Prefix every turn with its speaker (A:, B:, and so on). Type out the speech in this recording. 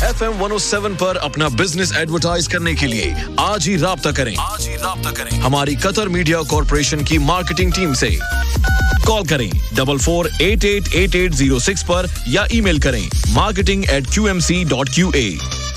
A: FM 107 पर अपना business advertise करने के लिए आज ही राब्ता करें। हमारी कतर मीडिया कॉर्पोरेशन की मार्केटिंग टीम से कॉल करें 44888806 पर या ईमेल करें marketing@qmc.qa।